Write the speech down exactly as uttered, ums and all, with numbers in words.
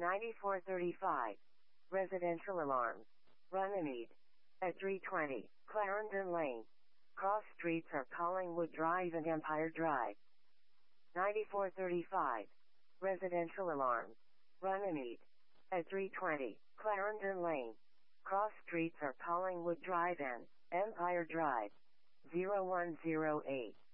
ninety-four thirty-five. Residential alarm. Runnymede. At three twenty, Clarendon Lane. Cross streets are Collingwood Drive and Empire Drive. ninety-four thirty-five. Residential alarm. Runnymede. At three twenty, Clarendon Lane. Cross streets are Collingwood Drive and Empire Drive. zero one zero eight.